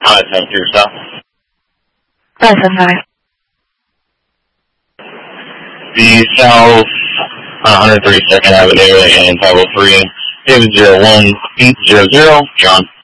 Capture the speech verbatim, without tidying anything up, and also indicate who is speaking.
Speaker 1: five seven two South.
Speaker 2: five seven five.
Speaker 1: The South on one hundred thirty-second Avenue and five oh three, David zero one eight zero zero, John.